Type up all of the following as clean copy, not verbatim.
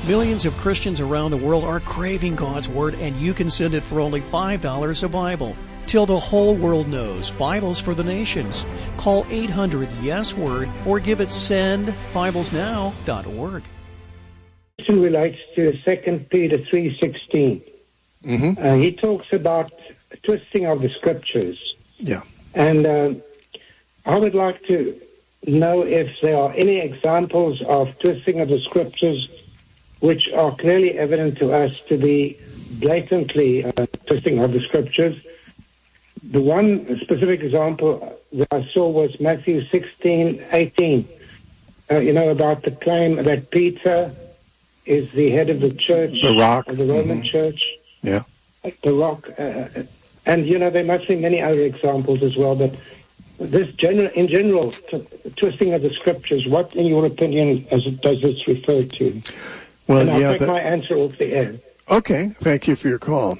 Millions of Christians around the world are craving God's Word, and you can send it for only $5 a Bible. Till the whole world knows, Bibles for the Nations. Call 800-YES-WORD or give it sendbiblesnow.org. This relates to 2 Peter 3:16. He talks about twisting of the Scriptures. Yeah. And I would like to know if there are any examples of twisting of the Scriptures which are clearly evident to us to be blatantly twisting of the Scriptures. The one specific example that I saw was Matthew 16:18. About the claim that Peter is the head of the church, the rock of the Roman church. Yeah. The rock. And, there must be many other examples as well, but this in general, twisting of the Scriptures, what, in your opinion, does this refer to? Well, and I'll take my answer off the air. Okay, thank you for your call.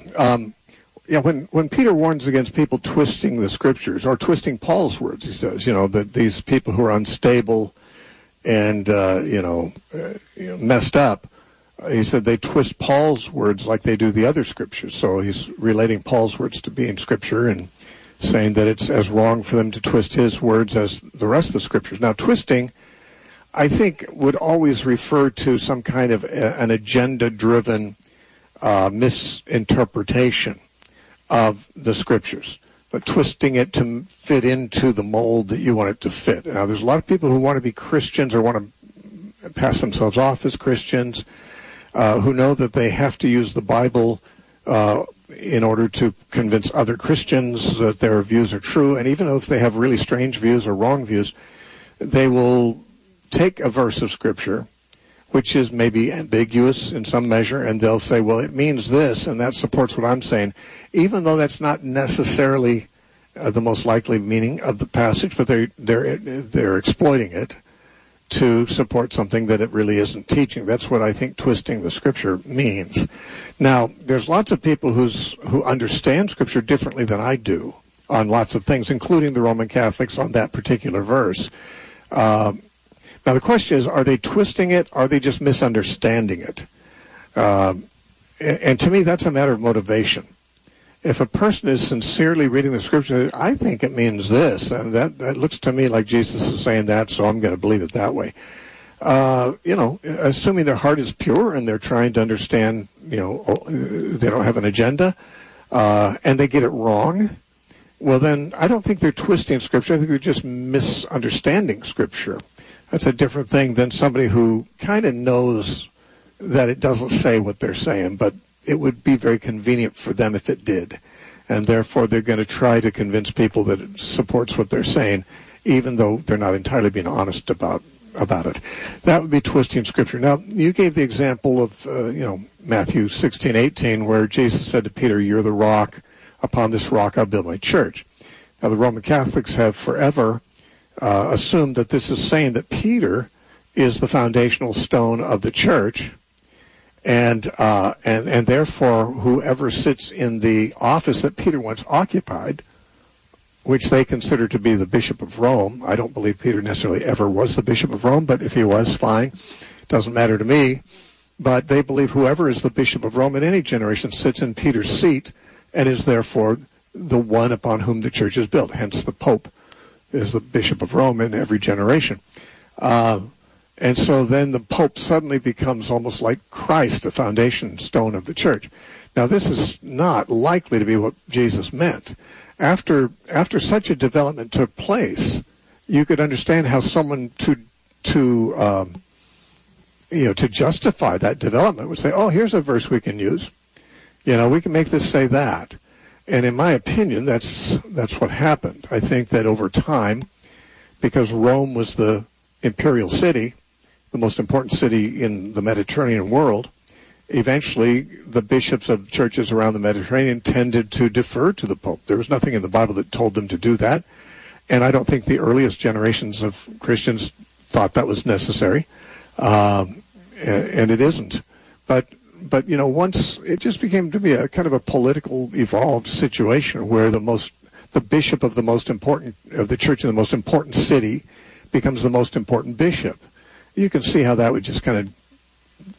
When Peter warns against people twisting the Scriptures, or twisting Paul's words, he says, that these people who are unstable and, messed up, he said they twist Paul's words like they do the other Scriptures. So he's relating Paul's words to being Scripture and saying that it's as wrong for them to twist his words as the rest of the Scriptures. Now, twisting, I think, would always refer to some kind of an agenda-driven misinterpretation of the Scriptures, but twisting it to fit into the mold that you want it to fit. Now, there's a lot of people who want to be Christians or want to pass themselves off as Christians, who know that they have to use the Bible in order to convince other Christians that their views are true. And even if they have really strange views or wrong views, they will take a verse of Scripture, which is maybe ambiguous in some measure, and they'll say, well, it means this, and that supports what I'm saying, even though that's not necessarily the most likely meaning of the passage, but they're exploiting it to support something that it really isn't teaching. That's what I think twisting the Scripture means. Now, there's lots of people who understand Scripture differently than I do on lots of things, including the Roman Catholics on that particular verse. Now, the question is, are they twisting it? Or are they just misunderstanding it? And to me, that's a matter of motivation. If a person is sincerely reading the Scripture, I think it means this, and that looks to me like Jesus is saying that, so I'm going to believe it that way. Assuming their heart is pure and they're trying to understand, they don't have an agenda, and they get it wrong, well then, I don't think they're twisting Scripture. I think they're just misunderstanding Scripture. That's a different thing than somebody who kind of knows that it doesn't say what they're saying, but it would be very convenient for them if it did. And therefore, they're going to try to convince people that it supports what they're saying, even though they're not entirely being honest about it. That would be twisting Scripture. Now, you gave the example of, Matthew 16:18, where Jesus said to Peter, "You're the rock. Upon this rock I'll build my church." Now, the Roman Catholics have forever assumed that this is saying that Peter is the foundational stone of the church, and therefore whoever sits in the office that Peter once occupied, which they consider to be the Bishop of Rome. I don't believe Peter necessarily ever was the Bishop of Rome, but if he was, fine. Doesn't matter to me. But they believe whoever is the Bishop of Rome in any generation sits in Peter's seat and is therefore the one upon whom the church is built. Hence the Pope is the Bishop of Rome in every generation. And so then the Pope suddenly becomes almost like Christ, the foundation stone of the church. Now, this is not likely to be what Jesus meant. After such a development took place, you could understand how someone to justify that development would say, "Oh, here's a verse we can use. We can make this say that." And in my opinion, that's what happened. I think that over time, because Rome was the imperial city, the most important city in the Mediterranean world, eventually the bishops of churches around the Mediterranean tended to defer to the Pope. There was nothing in the Bible that told them to do that, and I don't think the earliest generations of Christians thought that was necessary, and it isn't. But once it just became to be a kind of a political evolved situation where the bishop of the church in the most important city becomes the most important bishop. You can see how that would just kind of